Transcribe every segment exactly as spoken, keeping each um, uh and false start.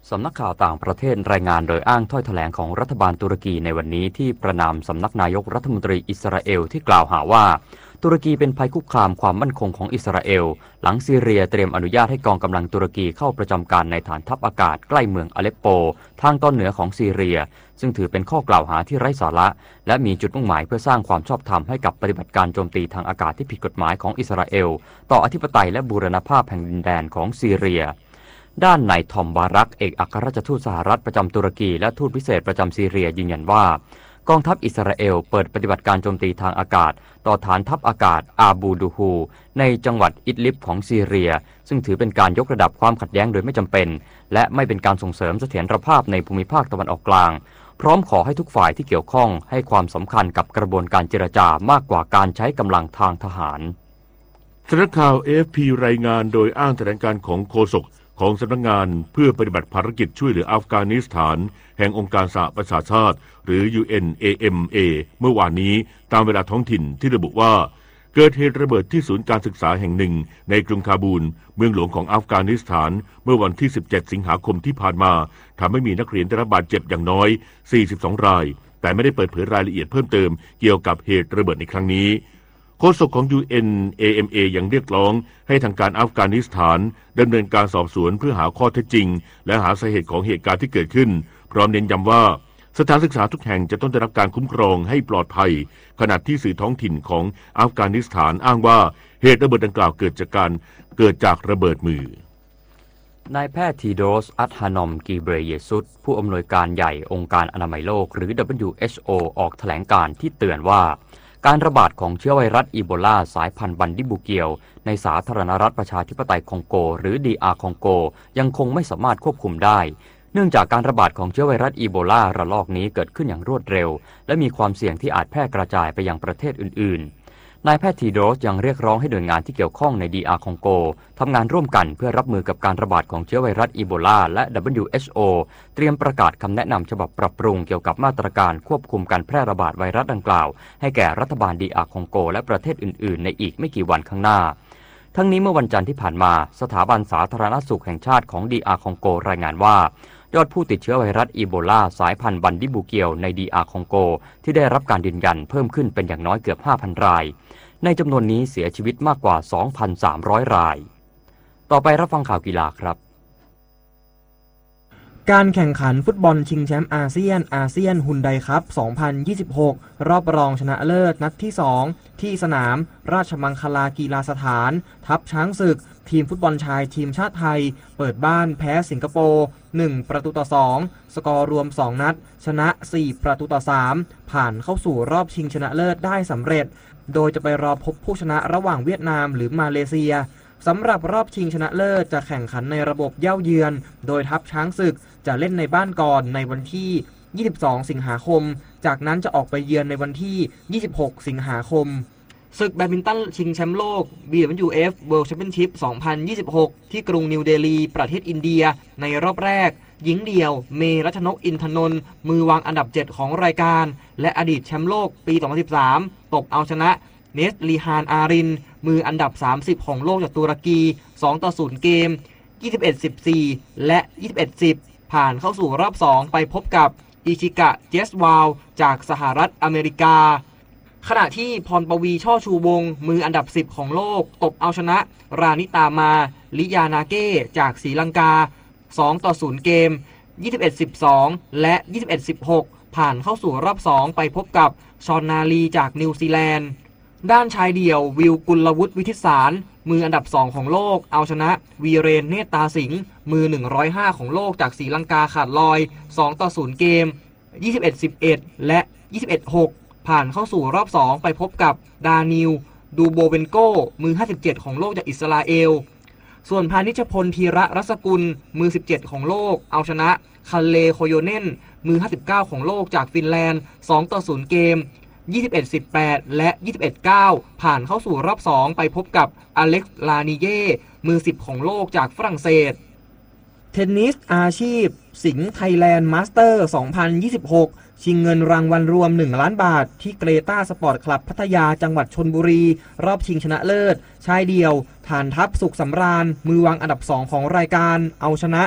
สำนักข่าวต่างประเทศรายงานโดยอ้างถ้อยแถลงของรัฐบาลตุรกีในวันนี้ที่ประนามสำนักนายกรัฐมนตรีอิสราเอลที่กล่าวหาว่าตุรกีเป็นภัยคุกคามความมั่นคงของอิสราเอลหลังซีเรียเตรียมอนุญาตให้กองกำลังตุรกีเข้าประจำการในฐานทัพอากาศใกล้เมืองอเลปโปทางตอนเหนือของซีเรียซึ่งถือเป็นข้อกล่าวหาที่ไร้สาระและมีจุดมุ่งหมายเพื่อสร้างความชอบธรรมให้กับปฏิบัติการโจมตีทางอากาศที่ผิดกฎหมายของอิสราเอลต่ออธิปไตยและบูรณภาพแห่งดินแดนของซีเรียด้านนายทอมบารักเอกอัครราชทูตสหรัฐประจำตุรกีและทูตพิเศษประจำซีเรียยืนยันว่ากองทัพอิสราเอลเปิดปฏิบัติการโจมตีทางอากาศต่อฐานทัพอากาศอาบูดูฮูในจังหวัดอิดลิบของซีเรียซึ่งถือเป็นการยกระดับความขัดแย้งโดยไม่จำเป็นและไม่เป็นการส่งเสริมเสถียรภาพในภูมิภาคตะวันออกกลางพร้อมขอให้ทุกฝ่ายที่เกี่ยวข้องให้ความสำคัญกับกระบวนการเจรจามากกว่าการใช้กำลังทางทหารสำนักข่าว เอ เอฟ พี รายงานโดยอ้างแถลงการของโฆษกของสำนักงานเพื่อปฏิบัติภารกิจช่วยเหลืออัฟกานิสถานแห่งองค์การสหประชาชาติหรือ ยู เอ็น เอ เอ็ม เอ เมื่อวานนี้ตามเวลาท้องถิ่นที่ระบุว่าเกิดเหตุระเบิดที่ศูนย์การศึกษาแห่งหนึ่งในกรุงคาบูลเมืองหลวงของอัฟกานิสถานเมื่อวันที่ สิบเจ็ด สิงหาคมที่ผ่านมาทำให้มีนักเรียนได้รับบาดเจ็บอย่างน้อย สี่สิบสอง รายแต่ไม่ได้เปิดเผยรายละเอียดเพิ่มเติมเกี่ยวกับเหตุระเบิดในครั้งนี้โฆษกของ ยู เอ็น เอ เอ็ม เอ ยังเรียกร้องให้ทางการอัฟกานิสถานดำเนินการสอบสวนเพื่อหาข้อเท็จจริงและหาสาเหตุของเหตุการณ์ที่เกิดขึ้นพร้อมเน้นย้ำว่าสถานศึกษาทุกแห่งจะต้องได้รับการคุ้มครองให้ปลอดภัยขณะที่สื่อท้องถิ่นของอัฟกานิสถานอ้างว่าเหตุระเบิดดังกล่าวเกิดจากการเกิดจากระเบิดมือนายแพทย์ทีโดส อัดฮานอม กีเบรเยซุสผู้อำนวยการใหญ่องค์การอนามัยโลกหรือ ดับเบิลยู เอช โอ ออกแถลงการณ์ที่เตือนว่าการระบาดของเชื้อไวรัสอีโบลาสายพันธุ์บันดิบูเกียวในสาธารณรัฐประชาธิปไตยคองโกหรือ ดี อาร์ คองโกยังคงไม่สามารถควบคุมได้เนื่องจากการระบาดของเชื้อไวรัสอีโบลาระลอกนี้เกิดขึ้นอย่างรวดเร็วและมีความเสี่ยงที่อาจแพร่กระจายไปยังประเทศอื่นๆนายแพทย์ทีโดสยังเรียกร้องให้หน่วยงานที่เกี่ยวข้องใน ดี อาร์ คองโกทำงานร่วมกันเพื่อรับมือกับการระบาดของเชื้อไวรัสอีโบลาและ ดับเบิลยู เอช โอ เตรียมประกาศคำแนะนำฉบับปรับปรุงเกี่ยวกับมาตรการควบคุมการแพร่ระบาดไวรัสดังกล่าวให้แก่รัฐบาล ดี อาร์ คองโกและประเทศอื่นๆในอีกไม่กี่วันข้างหน้าทั้งนี้เมื่อวันจันทร์ที่ผ่านมาสถาบันสาธารณสุขแห่งชาติของ ดี อาร์ คองโกรายงานว่ายอดผู้ติดเชื้อไวรัสอีโบลาสายพันธุ์บันดิบูเกียวใน ดี อาร์ คองโกที่ได้รับการยืนยันเพิ่มขึ้นเป็นอย่างน้อยเกือบ ห้าพัน รายในจำนวนนี้เสียชีวิตมากกว่า สองพันสามร้อย รายต่อไปรับฟังข่าวกีฬาครับการแข่งขันฟุตบอลชิงแชมป์อาเซียนอาเซียนฮุนไดคัพ สองพันยี่สิบหก รอบรองชนะเลิศนัดที่ สอง ที่สนามราชมังคลากีฬาสถานทัพช้างศึกทีมฟุตบอลชายทีมชาติไทยเปิดบ้านแพ้สิงคโปร์ หนึ่ง ประตูต่อ สอง สกอร์รวม สอง นัดชนะ สี่ ประตูต่อ สาม ผ่านเข้าสู่รอบชิงชนะเลิศได้สำเร็จโดยจะไปรอพบผู้ชนะระหว่างเวียดนามหรือมาเลเซียสำหรับรอบชิงชนะเลิศจะแข่งขันในระบบเย่าเยือนโดยทัพช้างศึกจะเล่นในบ้านก่อนในวันที่ ยี่สิบสอง สิงหาคมจากนั้นจะออกไปเยือนในวันที่ ยี่สิบหก สิงหาคมศึกแบดมินตันชิงแชมป์โลก บี ดับเบิลยู เอฟ World Championship สองพันยี่สิบหก ที่กรุงนิวเดลีประเทศอินเดียในรอบแรกหญิงเดี่ยวเมรัชนกอินทนนท์มือวางอันดับเจ็ดของรายการและอดีตแชมป์โลกปี สองพันสิบสาม ตบเอาชนะเนสลีฮานอารินมืออันดับสามสิบของโลกจากตุรกี สองต่อศูนย์ เกม ยี่สิบเอ็ด สิบสี่ และ ยี่สิบเอ็ด สิบ ผ่านเข้าสู่รอบสองไปพบกับอิชิกะเจสวาลจากสหรัฐอเมริกาขณะที่พรปวีช่อชูวงมืออันดับสิบของโลกตบเอาชนะรานิตามาลิยานาเก้จากศรีลังกา สองต่อศูนย์ เกม ยี่สิบเอ็ด สิบสอง และ ยี่สิบเอ็ด สิบหก ผ่านเข้าสู่รอบสองไปพบกับชอนนาลีจากนิวซีแลนด์ด้านชายเดี่ยววิวกุลวุฒิวิทิสารมืออันดับสองของโลกเอาชนะวีเรนเนตตาสิงห์มือหนึ่งร้อยห้าของโลกจากศรีลังกาขาดลอย สองต่อศูนย์ เกม ยี่สิบเอ็ด สิบเอ็ด และ ยี่สิบเอ็ด หก ผ่านเข้าสู่รอบสองไปพบกับดานิลดูโบเวนโกมือห้าสิบเจ็ดของโลกจากอิสราเอลส่วนพานิชพลธีระรัศกุลมือสิบเจ็ดของโลกเอาชนะคัลเลโคโยเนนมือห้าสิบเก้าของโลกจากฟินแลนด์ สองต่อศูนย์ เกม ยี่สิบเอ็ด สิบแปด และ ยี่สิบเอ็ด เก้า ผ่านเข้าสู่รอบสองไปพบกับอเล็กซ์ลานิเย่มือสิบของโลกจากฝรั่งเศสเทนนิสอาชีพสิงห์ไทยแลนด์มาสเตอร์ สองพันยี่สิบหก ชิงเงินรางวัลรวมหนึ่งล้านบาทที่เกรตาสปอร์ตคลับพัทยาจังหวัดชลบุรีรอบชิงชนะเลิศชายเดี่ยวฐานทัพสุขสำราญมือวางอันดับสองของรายการเอาชนะ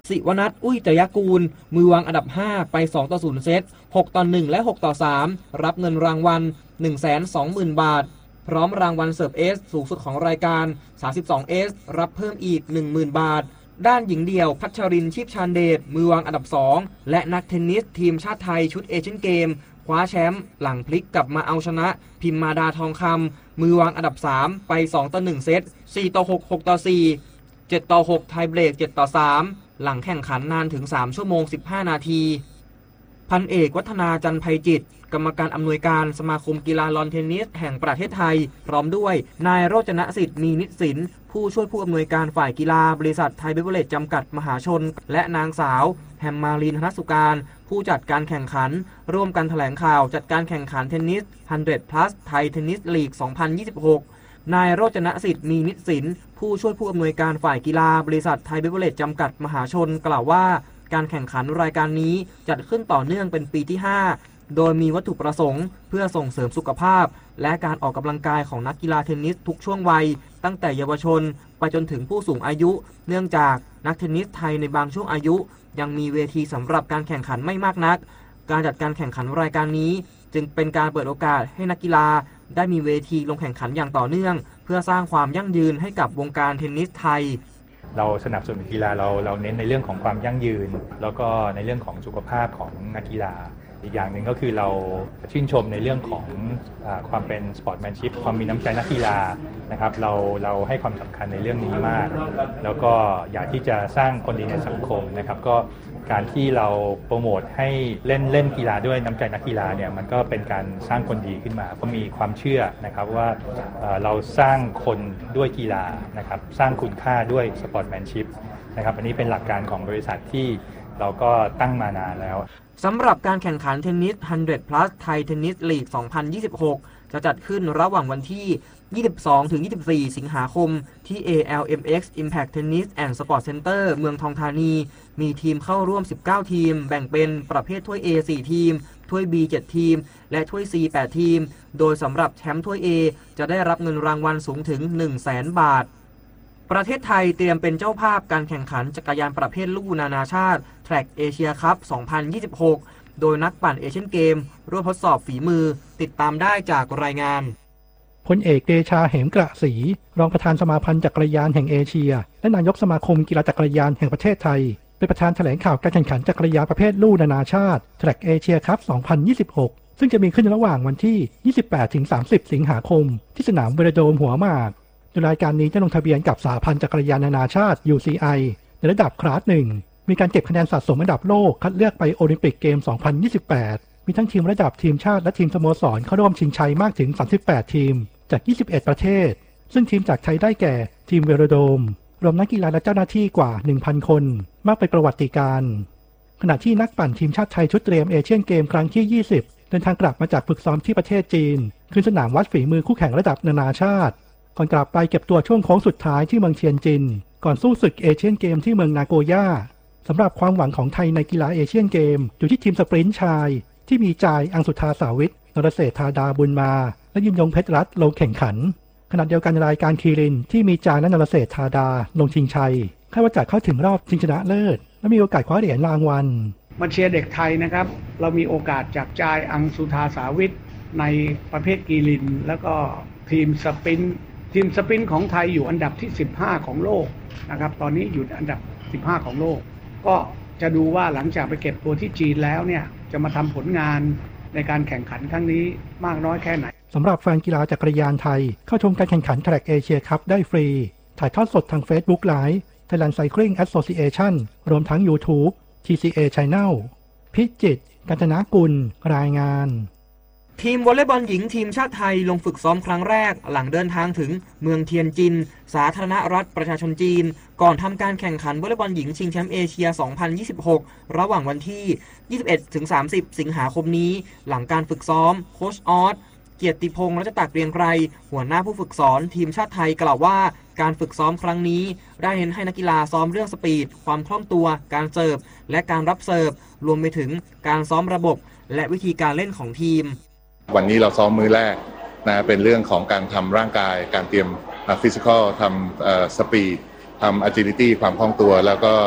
ศิวนัท อุ้ยจยกูลมือวางอันดับห้าไปสองต่อศูนย์เซตหกต่อหนึ่งและหกต่อสามรับเงินรางวัล หนึ่งแสนสองหมื่น บาทพร้อมรางวัลเสิร์ฟเอสสูงสุดของรายการสามสิบสองเอสรับเพิ่มอีก หนึ่งหมื่น บาทด้านหญิงเดี่ยวพัชรินทร์ชีพชาญเดชมือวางอันดับสองและนักเทนนิสทีมชาติไทยชุดเอเชียนเกมคว้าแชมป์หลังพลิกกลับมาเอาชนะพิมมาดาทองคำมือวางอันดับสามไปสองต่อหนึ่งเซตสี่ต่อหก หกต่อสี่ เจ็ดต่อหกไทยเบรกเจ็ดต่อสามหลังแข่งขันนานถึงสามชั่วโมงสิบห้านาทีพันเอกวัฒนาจันทร์ไพจิตรกรรมการอำนวยการสมาคมกีฬาลอนเทนนิสแห่งประเทศไทยพร้อมด้วยนายโรจนสิทธิ์มีนิสินผู้ช่วยผู้อำนวยการฝ่ายกีฬาบริษัทไทยเบเวอเรจจำกัดมหาชนและนางสาวแฮมมาลีนธนสุการผู้จัดการแข่งขันร่วมกันแถลงข่าวจัดการแข่งขันเทนนิส หนึ่งร้อย plus ไทยเทนนิสลีก สองพันยี่สิบหกนายโรจนสิทธิ์มีนิสินผู้ช่วยผู้อำนวยการฝ่ายกีฬาบริษัทไทยเบเวอเรจจำกัดมหาชนกล่าวว่าการแข่งขันรายการนี้จัดขึ้นต่อเนื่องเป็นปีที่ห้าโดยมีวัตถุประสงค์เพื่อส่งเสริมสุขภาพและการออกกำลังกายของนักกีฬาเทนนิสทุกช่วงวัยตั้งแต่เยาวชนไปจนถึงผู้สูงอายุเนื่องจากนักเทนนิสไทยในบางช่วงอายุยังมีเวทีสำหรับการแข่งขันไม่มากนักการจัดการแข่งขันรายการนี้จึงเป็นการเปิดโอกาสให้นักกีฬาได้มีเวทีลงแข่งขันอย่างต่อเนื่องเพื่อสร้างความยั่งยืนให้กับวงการเทนนิสไทยเราสนับสนุนกีฬาเราเราเน้นในเรื่องของความยั่งยืนแล้วก็ในเรื่องของสุขภาพของนักกีฬาอีกอย่างหนึ่งก็คือเราชื่นชมในเรื่องของอ่าความเป็นสปอร์ตแมนชิพความมีน้ำใจนักกีฬานะครับเราเราให้ความสำคัญในเรื่องนี้มากแล้วก็อยากที่จะสร้างคนดีในสังคมนะครับก็การที่เราโปรโมทให้เล่นเล่นกีฬาด้วยน้ำใจนักกีฬาเนี่ยมันก็เป็นการสร้างคนดีขึ้นมาเพราะมีความเชื่อนะครับว่าเราสร้างคนด้วยกีฬานะครับสร้างคุณค่าด้วยสปอร์ตแมนชิพนะครับอันนี้เป็นหลักการของบริษัทที่เราก็ตั้งมานานแล้วสำหรับการแข่งขันเทนนิส หนึ่งร้อย plus ไทยเทนนิสลีก สองพันยี่สิบหก จะจัดขึ้นระหว่างวันที่ ยี่สิบสองถึงยี่สิบสี่ สิงหาคมที่ เอ แอล เอ็ม เอ็กซ์ Impact Tennis and Sport Center เมืองทองธานีมีทีมเข้าร่วมสิบเก้าทีมแบ่งเป็นประเภทถ้วย A สี่ ทีมถ้วย B เจ็ด ทีมและถ้วย C แปด ทีมโดยสำหรับแชมป์ถ้วย A จะได้รับเงินรางวัลสูงถึง หนึ่งแสน บาทประเทศไทยเตรียมเป็นเจ้าภาพการแข่งขันจักรยานประเภทลู่นานาชาติ Track Asia Cup สองพันยี่สิบหกโดยนักปั่นเอเชียนเกมร่วมทดสอบฝีมือติดตามได้จากรายงานพลเอกเดชาเหมกระศรีรองประธานสมาพันธ์จักรยานแห่งเอเชียและนายกสมาคมกีฬาจักรยานแห่งประเทศไทยเป็นประธานแถลงข่าวการแข่งขันจักรยานประเภทลู่นานาชาติ Track Asia Cup สองพันยี่สิบหกซึ่งจะมีขึ้นระหว่างวันที่ ยี่สิบแปดถึงสามสิบ สิงหาคมที่สนามเวโรโดมหัวหมากโดยรายการนี้จะลงทะเบียนกับสหพันธ์จักรยานนานาชาติ ยู ซี ไอ ในระดับคลาสหนึ่งมีการเก็บคะแนนสะสมอันดับโลกคัดเลือกไปโอลิมปิกเกม สองพันยี่สิบแปดมีทั้งทีมระดับทีมชาติและทีมสโมสรเข้าร่วมชิงชัยมากถึงสามสิบแปดทีมจากยี่สิบเอ็ดประเทศซึ่งทีมจากไทยได้แก่ทีมเวโรโดมรวมนักกีฬาและเจ้าหน้าที่กว่า หนึ่งพัน คนมากเป็นประวัติการณ์ขณะที่นักปั่นทีมชาติไทยชุดเตรียมเอเชียนเกมครั้งที่ยี่สิบเดินทางกลับมาจากฝึกซ้อมที่ประเทศจีนขึ้นสนามวัดฝีมือคู่แข่งระดับนานาชาติก่อนกลับไปเก็บตัวช่วงโค้งสุดท้ายที่เมืองเทียนจินก่อนสู้ศึกเอเชียนเกมที่เมืองนาโกย่าสำหรับความหวังของไทยในกีฬาเอเชียนเกมอยู่ที่ทีมสปรินต์ชายที่มีจายอังสุธาสาวิทนรเศรษฐาดาบุญมาและยินยงเพชรรัตน์ลงแข่งขันขณะเดียวกันรายการคีรินที่มีจายและนรเศรษฐาดาลงชิงชัยคาดว่าจะเข้าถึงรอบชิงชนะเลิศและมีโอกาสคว้าเหรียญรางวัลมาเชียร์เด็กไทยนะครับเรามีโอกาสจากจายอังสุธาสาวิทในประเภทกีรินแล้วก็ทีมสปรินต์ทีมสปรินต์ของไทยอยู่อันดับที่สิบห้าของโลกนะครับตอนนี้อยู่อันดับสิบห้าของโลกก็จะดูว่าหลังจากไปเก็บตัวที่จีนแล้วเนี่ยจะมาทำผลงานในการแข่งขันครั้งนี้มากน้อยแค่ไหนสำหรับแฟนกีฬาจักรยานไทยเข้าชมการแข่งขัน Track Asia Cup ได้ฟรีถ่ายทอดสดทาง Facebook Live Thailand Cycling Association รวมทั้ง YouTube ที ซี เอ Channel พิจิตร กาญจนกุลรายงานทีมวอลเลย์บอลหญิงทีมชาติไทยลงฝึกซ้อมครั้งแรกหลังเดินทางถึงเมืองเทียนจินสาธารณรัฐประชาชนจีนก่อนทำการแข่งขันวอลเลย์บอลหญิงชิงแชมป์เอเชีย สองพันยี่สิบหก ระหว่างวันที่ ยี่สิบเอ็ดถึงสามสิบ สิงหาคมนี้หลังการฝึกซ้อมโค้ชออสเกียรติพงษ์รัชตะเกรียงไกรหัวหน้าผู้ฝึกสอนทีมชาติไทยกล่าวว่าการฝึกซ้อมครั้งนี้ได้เน้นให้นักกีฬาซ้อมเรื่องสปีดความคล่องตัวการเสิร์ฟและการรับเสิร์ฟรวมไปถึงการซ้อมระบบและวิธีการเล่นของทีมวันนี้เราซ้อมมื้อแรกนะเป็นเรื่องของการทำร่างกายการเตรียมฟิสิกอลทำสปีดทำ agility ความคล่องตัวแล้วก็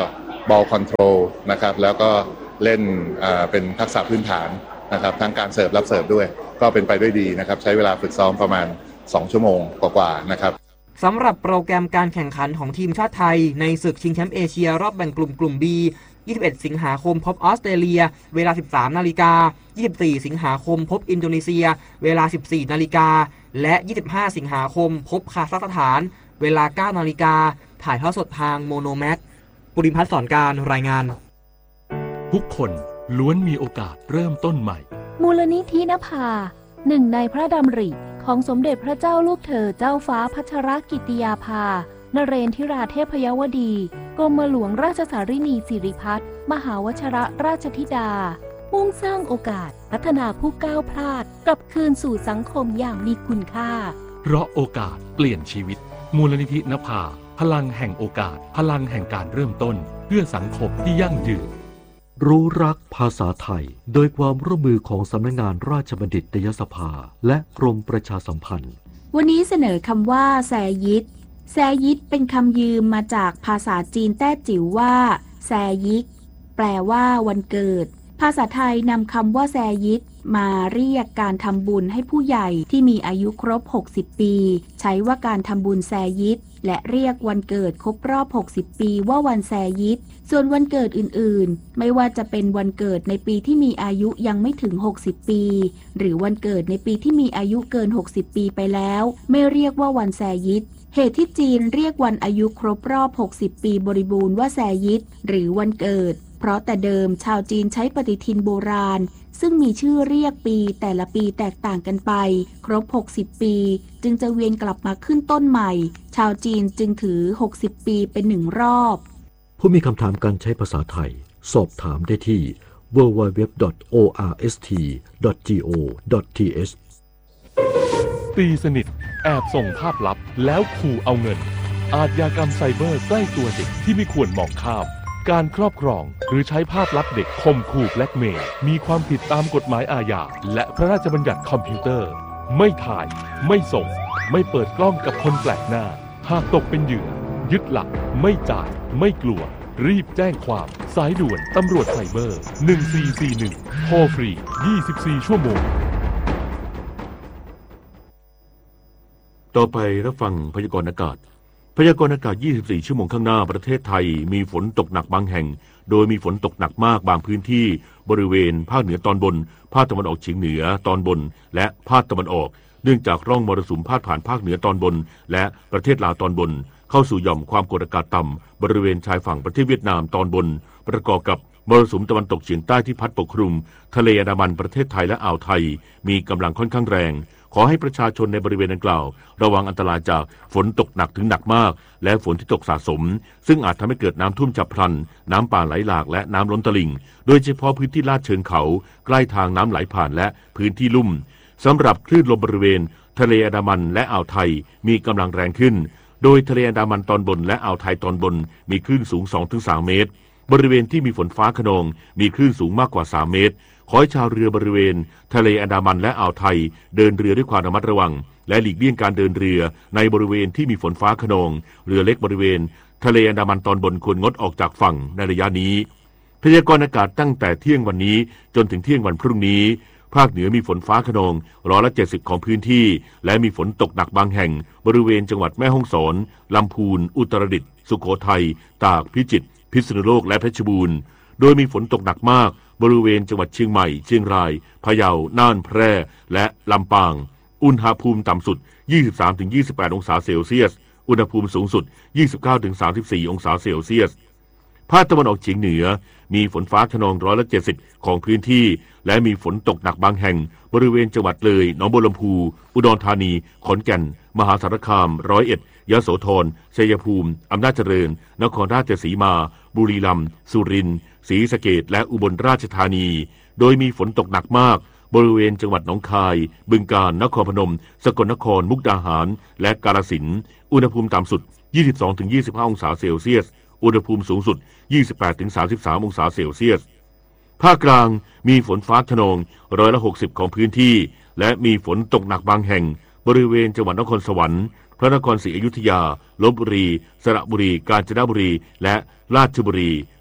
บอลคอนโทรลนะครับแล้วก็เล่นเป็นทักษะพื้นฐานนะครับทั้งการเสิร์ฟรับเสิร์ฟด้วยก็เป็นไปด้วยดีนะครับใช้เวลาฝึกซ้อมประมาณสองชั่วโมงกว่าๆนะครับสำหรับโปรแกรมการแข่งขันของทีมชาติไทยในศึกชิงแชมป์เอเชียรอบแบ่งกลุ่มกลุ่ม B ยี่สิบเอ็ดสิงหาคมพบออสเตรเลียเวลา สิบสามนาฬิกา ยี่สิบสี่สิงหาคมพบอินโดนีเซียเวลา สิบสี่นาฬิกาและยี่สิบห้าสิงหาคมพบคาซัคสถานเวลา เก้านาฬิกาถ่ายทอดสดทางโมโนแม็กปุริพัฒน์สอนการรายงานทุกคนล้วนมีโอกาสเริ่มต้นใหม่มูลนิธินภาหนึ่งในพระดำริของสมเด็จพระเจ้าลูกเธอเจ้าฟ้าพัชรกิติยาภานเรนทิราเทพยวดีกรมหลวงราชสารินีสิริพัฒน์มหาวชรราชธิดามุ่งสร้างโอกาสพัฒนาผู้ก้าวพลาดกลับคืนสู่สังคมอย่างมีคุณค่าเพราะโอกาสเปลี่ยนชีวิตมูลนิธินภาพลังแห่งโอกาสพลังแห่งการเริ่มต้นเพื่อสังคมที่ยั่งยืนรู้รักภาษาไทยโดยความร่วมมือของสำนักงานราชบัณฑิตยสภาและกรมประชาสัมพันธ์วันนี้เสนอคำว่าแซยิดแซยิดเป็นคำยืมมาจากภาษาจีนแต้จิ๋วว่าแซยิกแปลว่าวันเกิดภาษาไทยนำคำว่าแซยิดมาเรียกการทำบุญให้ผู้ใหญ่ที่มีอายุครบหกสิบปีใช้ว่าการทำบุญแซยิดและเรียกวันเกิดครบรอบหกสิบปีว่าวันแซยิดส่วนวันเกิดอื่นๆไม่ว่าจะเป็นวันเกิดในปีที่มีอายุยังไม่ถึงหกสิบปีหรือวันเกิดในปีที่มีอายุเกินหกสิบปีไปแล้วไม่เรียกว่าวันแซยิดเหตุที่จีนเรียกวันอายุครบรอบหกสิบปีบริบูรณ์ว่าแซยิดหรือวันเกิดเพราะแต่เดิมชาวจีนใช้ปฏิทินโบราณซึ่งมีชื่อเรียกปีแต่ละปีแตกต่างกันไปครบหกสิบปีจึงจะเวียนกลับมาขึ้นต้นใหม่ชาวจีนจึงถือหกสิบปีเป็นหนึ่งรอบผู้มีคำถามการใช้ภาษาไทยสอบถามได้ที่ ดับเบิลยู ดับเบิลยู ดับเบิลยู ดอท โอ อาร์ เอส ที ดอท จี โอ ดอท ที เอชตีสนิทแอบส่งภาพลับแล้วขู่เอาเงินอาชญากรรมไซเบอร์ใกล้ตัวเด็กที่ไม่ควรมองข้ามการครอบครองหรือใช้ภาพลับเด็กข่มขู่แบล็กเมย์มีความผิดตามกฎหมายอาญาและพระราชบัญญัติคอมพิวเตอร์ไม่ถ่ายไม่ส่งไม่เปิดกล้องกับคนแปลกหน้าหากตกเป็นเหยื่อยึดหลักไม่จ่ายไม่กลัวรีบแจ้งความสายด่วนตำรวจไซเบอร์หนึ่งสี่สี่หนึ่งโทรฟรียี่สิบสี่ชั่วโมงต่อไปรับฟังพยากรณ์อากาศพยากรณ์อากาศยี่สิบสี่ชั่วโมงข้างหน้าประเทศไทยมีฝนตกหนักบางแห่งโดยมีฝนตกหนักมากบางพื้นที่บริเวณภาคเหนือตอนบนภาคตะวันออกเฉียงเหนือตอนบนและภาคตะวันออกเนื่องจากร่องมรสุมพาดผ่านภาคเหนือตอนบนและประเทศลาวตอนบนเข้าสู่หย่อมความกดอากาศต่ำบริเวณชายฝั่งประเทศเวียดนามตอนบนประกอบกับมรสุมตะวันตกเฉียงใต้ที่พัดปกคลุมทะเลอันดามันประเทศไทยและอ่าวไทยมีกำลังค่อนข้างแรงขอให้ประชาชนในบริเวณดังกล่าวระวังอันตรายจากฝนตกหนักถึงหนักมากและฝนที่ตกสะสมซึ่งอาจทำให้เกิดน้ำท่วมฉับพลันน้ำป่าไหลหลากและน้ำล้นตลิ่งโดยเฉพาะพื้นที่ลาดเชิงเขาใกล้ทางน้ำไหลผ่านและพื้นที่ลุ่มสำหรับคลื่นลมบริเวณทะเลอันดามันและอ่าวไทยมีกำลังแรงขึ้นโดยทะเลอันดามันตอนบนและอ่าวไทยตอนบนมีคลื่นสูง สองถึงสาม เมตรบริเวณที่มีฝนฟ้าคะนองมีคลื่นสูงมากกว่าสามเมตรขอให้ชาวเรือบริเวณทะเลอันดามันและอ่าวไทยเดินเรือด้วยความระมัดระวังและหลีกเลี่ยงการเดินเรือในบริเวณที่มีฝนฟ้าคะนองเรือเล็กบริเวณทะเลอันดามันตอนบนควรงดออกจากฝั่งในระยะนี้พยากรณ์อากาศตั้งแต่เที่ยงวันนี้จนถึงเที่ยงวันพรุ่งนี้ภาคเหนือมีฝนฟ้าคะนองร้อยละเจ็ดสิบของพื้นที่และมีฝนตกหนักบางแห่งบริเวณจังหวัดแม่ฮ่องสอนลำพูนอุตรดิตถ์สุโขทัยตากพิจิตรพิษณุโลกและเพชรบูรณ์โดยมีฝนตกหนักมากบริเวณจังหวัดเชียงใหม่เชียงรายพะเยาน่านแพร่และลำปางอุณหภูมิต่ำสุด ยี่สิบสามถึงยี่สิบแปด องศาเซลเซียสอุณหภูมิสูงสุด ยี่สิบเก้าถึงสามสิบสี่ องศาเซลเซียสภาคตะวันออกเฉียงเหนือมีฝนฟ้าคะนองร้อยละเจ็ดสิบของพื้นที่และมีฝนตกหนักบางแห่งบริเวณจังหวัดเลยหนองบัวลำพูอุดรธานีขอนแก่นมหาสารคามร้อยเอ็ดยโสธรชัยภูมิอำนาจเจริญนครราชสีมาบุรีรัมย์สุรินทร์ศรีสะเกษและอุบลราชธานีโดยมีฝนตกหนักมากบริเวณจังหวัดหนองคายบึงกาฬนครพนมสกลนครมุกดาหารและกาฬสินธุ์อุณหภูมิต่ำสุด ยี่สิบสองถึงยี่สิบห้า องศาเซลเซียสอุณหภูมิสูงสุด ยี่สิบแปดถึงสามสิบสาม องศาเซลเซียสภาคกลางมีฝนฟ้าคะนองร้อยละหกสิบของพื้นที่และมีฝนตกหนักบางแห่งบริเวณจังหวัดนครสวรรค์พระนครศรีอยุธยาลพบุรีสระบุรีกาญจนบุรีและราชบุรี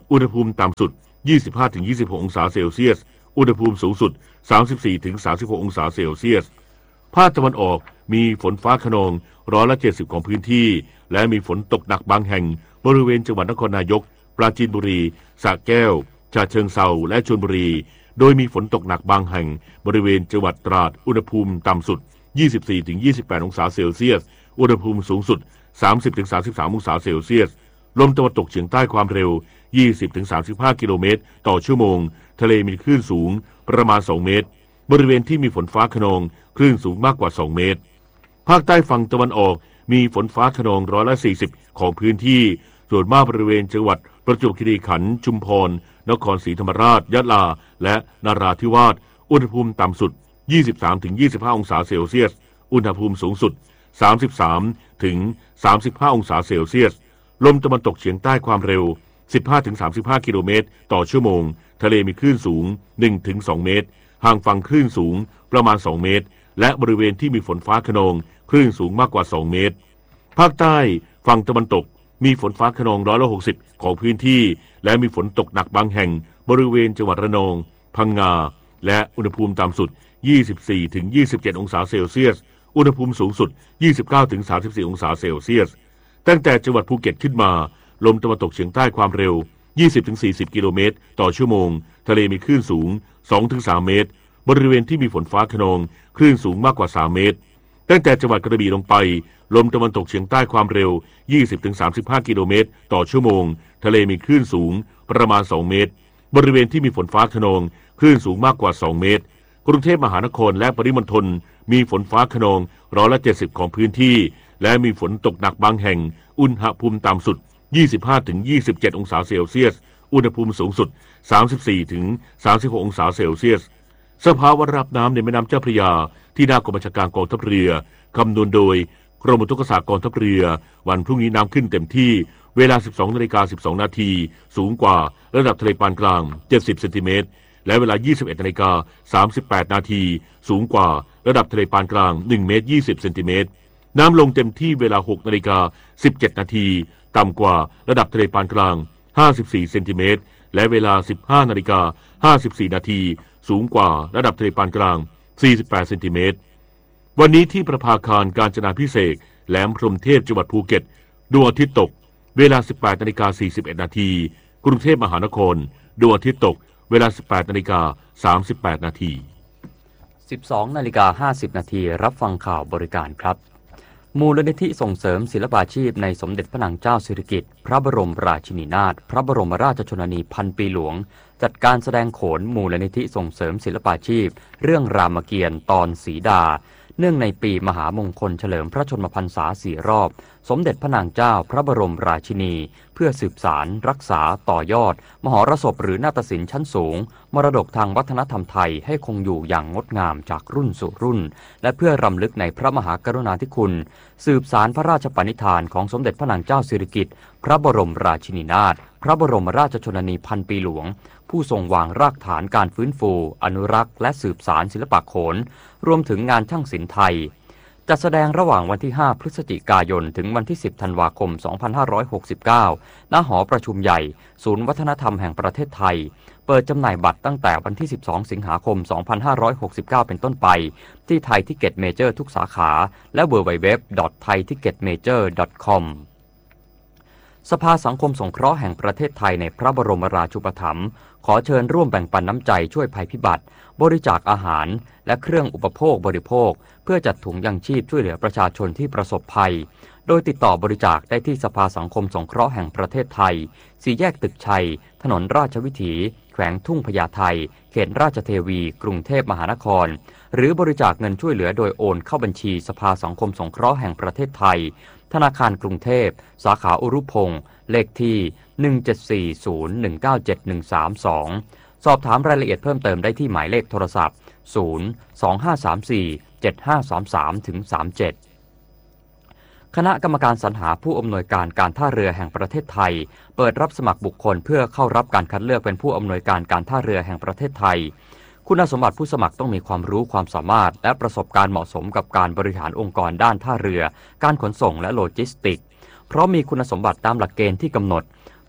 อุณหภูมิต่ำสุด ยี่สิบห้าถึงยี่สิบหก องศาเซลเซียสอุณหภูมิสูงสุด สามสิบสี่ถึงสามสิบหก องศาเซลเซียสภาคตะวันออกมีฝนฟ้าคะนองร้อยละเจ็ดสิบของพื้นที่และมีฝนตกหนักบางแห่งบริเวณจังหวัดนครนายกปราจีนบุรีสระแก้วฉะเชิงเทราและชลบุรีโดยมีฝนตกหนักบางแห่งบริเวณจังหวัดตราดอุณหภูมิต่ำสุด ยี่สิบสี่ถึงยี่สิบแปด องศาเซลเซียสอุณหภูมิสูงสุด สามสิบถึงสามสิบสาม องศาเซลเซียสลมตะวันตกเฉียงใต้ความเร็ว ยี่สิบถึงสามสิบห้า กิโลเมตรต่อชั่วโมงทะเลมีคลื่นสูงประมาณสองเมตรบริเวณที่มีฝนฟ้าคะนองคลื่นสูงมากกว่าสองเมตรภาคใต้ฝั่งตะวันออกมีฝนฟ้าคะนองร้อยละสี่สิบของพื้นที่ส่วนมากบริเวณจังหวัดประจวบคีรีขันธ์ชุมพรนครศรีธรรมราชยะลาและนราธิวาสอุณหภูมิต่ำสุด ยี่สิบสามถึงยี่สิบห้า องศาเซลเซียสอุณหภูมิสูงสุด สามสิบสามถึงสามสิบห้า องศาเซลเซียสลมตะวันตกเฉียงใต้ความเร็ว สิบห้าถึงสามสิบห้า กิโลเมตรต่อชั่วโมงทะเลมีคลื่นสูง หนึ่งถึงสอง เมตรห่างฝั่งคลื่นสูงประมาณสองเมตรและบริเวณที่มีฝนฟ้าคะนองคลื่นสูงมากกว่าสองเมตรภาคใต้ฝั่งตะวันตกมีฝนฟ้าคะนองร้อยละหกสิบของพื้นที่และมีฝนตกหนักบางแห่งบริเวณจังหวัดระนองพังงาและอุณหภูมิต่ำสุด ยี่สิบสี่ถึงยี่สิบเจ็ด องศาเซลเซียสอุณหภูมิสูงสุด ยี่สิบเก้าถึงสามสิบสี่ องศาเซลเซียสตั้งแต่จังหวัดภูเก็ตขึ้นมาลมตะวันตกเฉียงใต้ความเร็ว ยี่สิบถึงสี่สิบ กิโลเมตรต่อชั่วโมงทะเลมีคลื่นสูง สองถึงสาม เมตรบริเวณที่มีฝนฟ้าคะนองคลื่นสูงมากกว่าสามเมตรตั้งแต่จังหวัดกระบี่ลงไปลมตะวันตกเฉียงใต้ความเร็ว ยี่สิบถึงสามสิบห้า กิโลเมตรต่อชั่วโมงทะเลมีคลื่นสูงประมาณสองเมตรบริเวณที่มีฝนฟ้าคะนองคลื่นสูงมากกว่าสองเมตรกรุงเทพมหานครและปริมณฑลมีฝนฟ้าคะนองร้อยละเจ็ดสิบของพื้นที่และมีฝนตกหนักบางแห่งอุณหภูมิต่ำสุด ยี่สิบห้าถึงยี่สิบเจ็ด องศาเซลเซียสอุณหภูมิสูงสุด สามสิบสี่ถึงสามสิบหก องศาเซลเซียสสภาวะระดับน้ำในแม่น้ำเจ้าพระยาที่หน้ากองบัญชาการกองทัพเรือคำนวณโดยกรมอุทกศาสตร์กองทัพเรือวันพรุ่งนี้น้ำขึ้นเต็มที่เวลา สิบสองนาฬิกาสิบสอง นาทีสูงกว่าระดับทะเลปานกลางเจ็ดสิบเซนติเมตรและเวลา ยี่สิบเอ็ดนาฬิกาสามสิบแปด นาทีสูงกว่าระดับทะเลปานกลางหนึ่งเมตรยี่สิบเซนติเมตรน้ำลงเต็มที่เวลา หกนาฬิกาสิบเจ็ด นาทีต่ำกว่าระดับทะเลปานกลางห้าสิบสี่เซนติเมตรและเวลา สิบห้านาฬิกาห้าสิบสี่ นาทีสูงกว่าระดับทะเลปานกลางสี่สิบแปดเซนติเมตรวันนี้ที่ประภาคารกาญจนาภิเษกแหลมพรหมเทพจังหวัดภูเก็ตดวงอาทิตย์ตกเวลา สิบแปดนาฬิกาสี่สิบเอ็ด นาทีกรุงเทพมหานครดวงอาทิตย์ตกเวลา สิบแปดนาฬิกาสามสิบแปด นาทีสิบสองนาฬิกาห้าสิบ นาทีรับฟังข่าวบริการครับมูลนิธิส่งเสริมศิลปาชีพในสมเด็จพระนางเจ้าสิริกิติ์พระบรมราชินีนาถพระบรมราชชนนีพันปีหลวงจัดการแสดงโขนมูลนิธิส่งเสริมศิลปาชีพเรื่องรามเกียรติ์ตอนสีดาเนื่องในปีมหามงคลเฉลิมพระชนมพรรษาสี่รอบสมเด็จพระนางเจ้าพระบรมราชินีเพื่อสืบสารรักษาต่อยอดมหรสพหรือนาฏศิลป์ชั้นสูงมรดกทางวัฒนธรรมไทยให้คงอยู่อย่างงดงามจากรุ่นสู่รุ่นและเพื่อรำลึกในพระมหากรุณาธิคุณสืบสารพระราชปณิธานของสมเด็จพระนางเจ้าสิริกิติ์พระบรมราชินีนาถพระบรมราชชนนีพันปีหลวงผู้ทรงวางรากฐานการฟื้นฟูอนุรักษ์และสืบสารศิลปะโขนรวมถึงงานช่างศิลป์ไทยจัดแสดงระหว่างวันที่ห้าพฤศจิกายนถึงวันที่สิบธันวาคมสองพันห้าร้อยหกสิบเก้าณหอประชุมใหญ่ศูนย์วัฒนธรรมแห่งประเทศไทยเปิดจำหน่ายบัตรตั้งแต่วันที่สิบสองสิงหาคมสองพันห้าร้อยหกสิบเก้าเป็นต้นไปที่ไทยทิกเก็ตเมเจอร์ทุกสาขาและ ดับเบิลยู ดับเบิลยู ดับเบิลยู ดอท ไทย ทิกเก็ต เมเจอร์ ดอท คอม สภาสังคมสงเคราะห์แห่งประเทศไทยในพระบรมราชูปถัมภ์ขอเชิญร่วมแบ่งปันน้ำใจช่วยภัยพิบัติบริจาคอาหารและเครื่องอุปโภคบริโภคเพื่อจัดถุงยังชีพช่วยเหลือประชาชนที่ประสบภัยโดยติดต่อบริจาคได้ที่สภาสังคมสงเคราะห์แห่งประเทศไทยสี่แยกตึกชัยถนนราชวิถีแขวงทุ่งพญาไทเขตราชเทวีกรุงเทพมหานครหรือบริจาคเงินช่วยเหลือโดยโอนเข้าบัญชีสภาสังคมสงเคราะห์แห่งประเทศไทยธนาคารกรุงเทพสาขาอุรุพงศ์เลขที่หนึ่ง เจ็ด สี่ ศูนย์ หนึ่ง เก้า เจ็ด หนึ่ง สาม สองสอบถามรายละเอียดเพิ่มเติมได้ที่หมายเลขโทรศัพท์ศูนย์ สอง ห้า สาม สี่ เจ็ด ห้า สาม สาม ถึง สามสิบเจ็ดคณะกรรมการสรรหาผู้อำนวยการการท่าเรือแห่งประเทศไทยเปิดรับสมัครบุคคลเพื่อเข้ารับการคัดเลือกเป็นผู้อำนวยการการท่าเรือแห่งประเทศไทยคุณสมบัติผู้สมัครต้องมีความรู้ความสามารถและประสบการณ์เหมาะสมกับการบริหารองค์กรด้านท่าเรือการขนส่งและโลจิสติกส์เพราะมีคุณสมบัติตามหลักเกณฑ์ที่กำหนดผ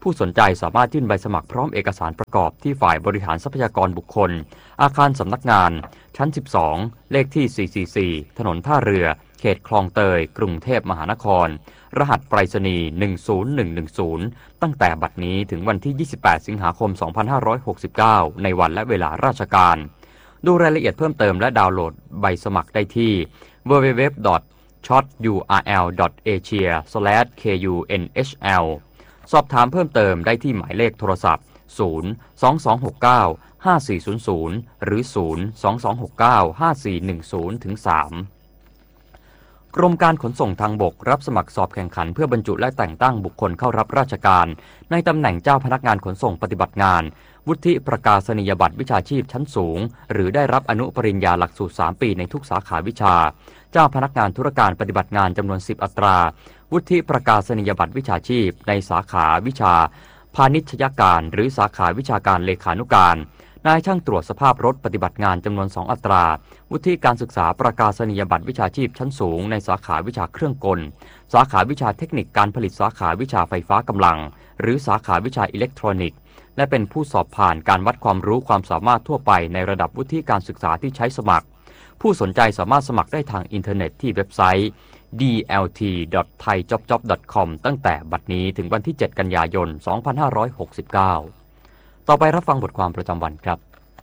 ผู้สนใจสามารถยื่นใบสมัครพร้อมเอกสารประกอบที่ฝ่ายบริหารทรัพยากรบุคคลอาคารสำนักงานชั้นสิบสองเลขที่สี่สี่สี่ถนนท่าเรือเขตคลองเตยกรุงเทพมหานครรหัสไปรษณีย์หนึ่งศูนย์หนึ่งหนึ่งศูนย์ตั้งแต่บัดนี้ถึงวันที่ยี่สิบแปดสิงหาคมสองพันห้าร้อยหกสิบเก้าในวันและเวลาราชการดูรายละเอียดเพิ่มเติมและดาวน์โหลดใบสมัครได้ที่ ดับเบิลยู ดับเบิลยู ดับเบิลยู ดอท ช็อต ยู อาร์ แอล ดอท เอเชีย สแลช เค ยู เอ็น เอช แอล สอบถามเพิ่มเติมได้ที่หมายเลขโทรศัพท์ศูนย์ สอง สอง หก เก้า ห้า สี่ ศูนย์ ศูนย์หรือศูนย์ สอง สอง หก เก้า ห้า สี่ หนึ่ง ศูนย์ ถึง สามกรมการขนส่งทางบกรับสมัครสอบแข่งขันเพื่อบรรจุและแต่งตั้งบุคคลเข้ารับราชการในตำแหน่งเจ้าพนักงานขนส่งปฏิบัติงานวุฒิประกาศนียบัตรวิชาชีพชั้นสูงหรือได้รับอนุปริญญาหลักสูตรสามปีในทุกสาขาวิชาเจ้าพนักงานธุรการปฏิบัติงานจำนวนสิบอัตราวุฒิประกาศนียบัตรวิชาชีพในสาขาวิชาพาณิชยการหรือสาขาวิชาการเลขานุการนายช่างตรวจสภาพรถปฏิบัติงานจำนวนสองอัตราวุฒิการศึกษาประกาศนียบัตรวิชาชีพชั้นสูงในสาขาวิชาเครื่องกลสาขาวิชาเทคนิคการผลิตสาขาวิชาไฟฟ้ากำลังหรือสาขาวิชาอิเล็กทรอนิกส์และเป็นผู้สอบผ่านการวัดความรู้ความสามารถทั่วไปในระดับวุฒิการศึกษาที่ใช้สมัครผู้สนใจสามารถสมัครได้ทางอินเทอร์เน็ตที่เว็บไซต์ ดี แอล ที ดอท ไทยจ็อบจ็อบ ดอท คอม ตั้งแต่บัดนี้ถึงวันที่เจ็ดกันยายนสองพันห้าร้อยหกสิบเก้าต่อไปรับฟังบทความประจำวันครับ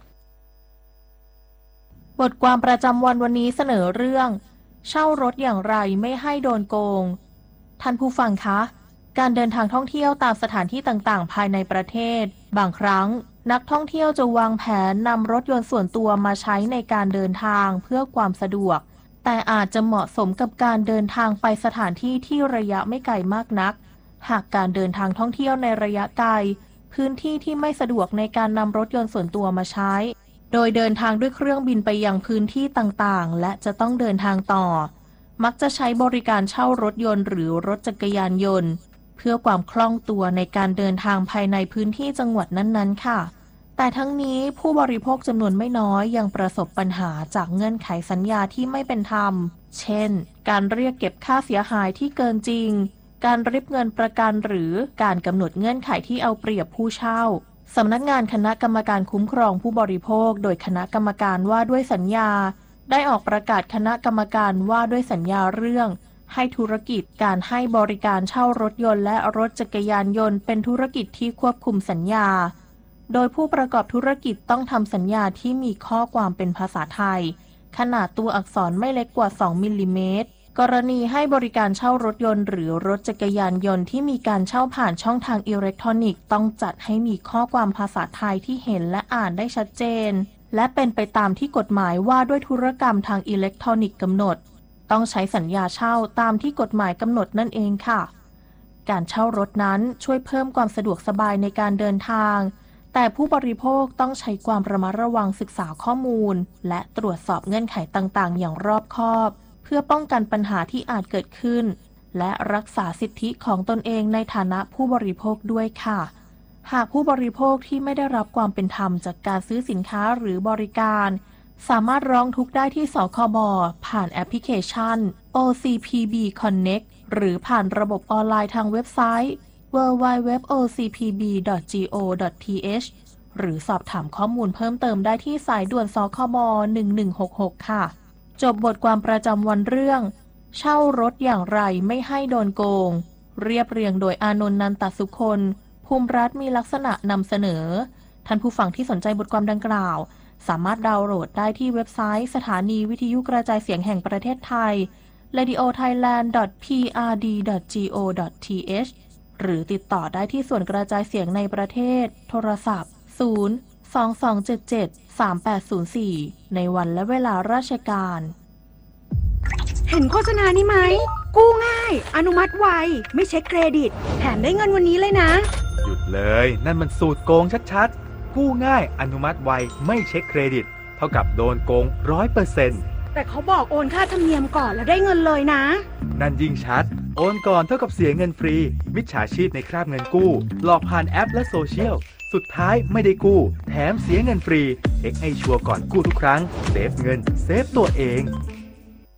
บทความประจำวันวันนี้เสนอเรื่องเช่ารถอย่างไรไม่ให้โดนโกงท่านผู้ฟังคะการเดินทางท่องเที่ยวตามสถานที่ต่างๆภายในประเทศบางครั้งนักท่องเที่ยวจะวางแผนนำรถยนต์ส่วนตัวมาใช้ในการเดินทางเพื่อความสะดวกแต่อาจจะเหมาะสมกับการเดินทางไปสถานที่ที่ระยะไม่ไกลมากนักหากการเดินทางท่องเที่ยวในระยะไกลพื้นที่ที่ไม่สะดวกในการนำรถยนต์ส่วนตัวมาใช้โดยเดินทางด้วยเครื่องบินไปยังพื้นที่ต่างๆและจะต้องเดินทางต่อมักจะใช้บริการเช่ารถยนต์หรือรถจักรยานยนต์เพื่อความคล่องตัวในการเดินทางภายในพื้นที่จังหวัดนั้นๆค่ะแต่ทั้งนี้ผู้บริโภคจำนวนไม่น้อยยังประสบปัญหาจากเงื่อนไขสัญญาที่ไม่เป็นธรรมเช่นการเรียกเก็บค่าเสียหายที่เกินจริงการริบเงินประกันหรือการกำหนดเงื่อนไขที่เอาเปรียบผู้เช่าสำนักงานคณะกรรมการคุ้มครองผู้บริโภคโดยคณะกรรมการว่าด้วยสัญญาได้ออกประกาศคณะกรรมการว่าด้วยสัญญาเรื่องให้ธุรกิจการให้บริการเช่ารถยนต์และรถจักรยานยนต์เป็นธุรกิจที่ควบคุมสัญญาโดยผู้ประกอบธุรกิจต้องทำสัญญาที่มีข้อความเป็นภาษาไทยขนาดตัวอักษรไม่เล็กกว่าสองมิลลิเมตรกรณีให้บริการเช่ารถยนต์หรือรถจักรยานยนต์ที่มีการเช่าผ่านช่องทางอิเล็กทรอนิกส์ต้องจัดให้มีข้อความภาษาไทยที่เห็นและอ่านได้ชัดเจนและเป็นไปตามที่กฎหมายว่าด้วยธุรกรรมทางอิเล็กทรอนิกส์กำหนดต้องใช้สัญญาเช่าตามที่กฎหมายกำหนดนั่นเองค่ะการเช่ารถนั้นช่วยเพิ่มความสะดวกสบายในการเดินทางแต่ผู้บริโภคต้องใช้ความระมัดระวังศึกษาข้อมูลและตรวจสอบเงื่อนไขต่างๆอย่างรอบคอบเพื่อป้องกันปัญหาที่อาจเกิดขึ้นและรักษาสิทธิของตนเองในฐานะผู้บริโภคด้วยค่ะหากผู้บริโภคที่ไม่ได้รับความเป็นธรรมจากการซื้อสินค้าหรือบริการสามารถร้องทุกข์ได้ที่สคบ.ผ่านแอปพลิเคชัน โอ ซี พี บี Connect หรือผ่านระบบออนไลน์ทางเว็บไซต์ ดับเบิลยู ดับเบิลยู ดับเบิลยู ดอท โอ ซี พี บี ดอท จี โอ ดอท ที เอช หรือสอบถามข้อมูลเพิ่มเติมได้ที่สายด่วนสคบ. หนึ่งหนึ่งหกหกค่ะจบบทความประจำวันเรื่องเช่ารถอย่างไรไม่ให้โดนโกงเรียบเรียงโดยอานนท์ นันตสุคนภูมิรัฐมีลักษณะนำเสนอท่านผู้ฟังที่สนใจบทความดังกล่าวสามารถดาวน์โหลดได้ที่เว็บไซต์สถานีวิทยุกระจายเสียงแห่งประเทศไทย เรดิโอไทยแลนด์ ดอท พี อาร์ ดี ดอท จี โอ ดอท ที เอช หรือติดต่อได้ที่ส่วนกระจายเสียงในประเทศโทรศัพท์ศูนย์ สอง สอง เจ็ด เจ็ด สาม แปด ศูนย์ สี่ในวันและเวลาราชการเห็นโฆษณานี้ไหมกู้ง่ายอนุมัติไวไม่เช็คเครดิตแถมได้เงินวันนี้เลยนะหยุดเลยนั่นมันสูตรโกงชัดๆกู้ง่ายอนุมัติไวไม่เช็คเครดิตเท่ากับโดนโกง ร้อยเปอร์เซ็นต์แต่เขาบอกโอนค่าธรรมเนียมก่อนแล้วได้เงินเลยนะนั่นยิ่งชัดโอนก่อนเท่ากับเสียเงินฟรีมิจฉาชีพในคราบเงินกู้หลอกผ่านแอปและโซเชียลสุดท้ายไม่ได้กู้แถมเสียเงินฟรีเช็คให้ชัวร์ก่อนกู้ทุกครั้งเซฟเงินเซฟตัวเอง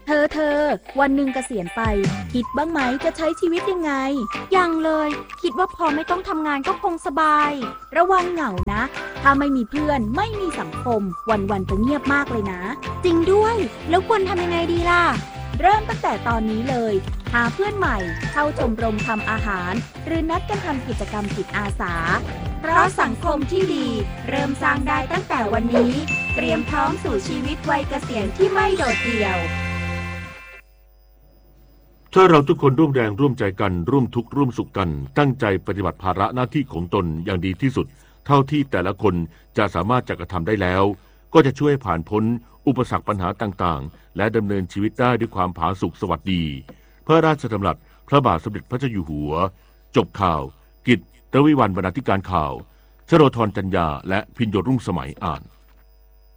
เธอเธอวันหนึ่งเกษียณไปคิดบ้างไหมจะใช้ชีวิตยังไงยังเลยคิดว่าพอไม่ต้องทำงานก็คงสบายระวังเหงานะถ้าไม่มีเพื่อนไม่มีสังคมวันๆจะเงียบมากเลยนะจริงด้วยแล้วควรทำยังไงดีล่ะเริ่มตั้งแต่ตอนนี้เลยหาเพื่อนใหม่เข้าชมรมทำอาหารหรือนัดกันทำกิจกรรมจิตอาสาเพราะสังคมที่ดีเริ่มสร้างได้ตั้งแต่วันนี้เตรียมพร้อมสู่ชีวิตวัยเกษียณที่ไม่โดดเดี่ยวถ้าเราทุกคนร่วมแรงร่วมใจกันร่วมทุกข์ร่วมสุขกันตั้งใจปฏิบัติภาระหน้าที่ของตนอย่างดีที่สุดเท่าที่แต่ละคนจะสามารถจะกระทำได้แล้วก็จะช่วยผ่านพ้นอุปสรรคปัญหาต่างๆและดำเนินชีวิตได้ด้วยความผาสุกสวัสดีพระราชดำรัสพระบาทสมเด็จพระเจ้าอยู่หัวจบข่าวกิจ รวิวรรณ บรรณาธิการข่าวชโรธร จัญญาและพิญโยรุ่งสมัยอ่าน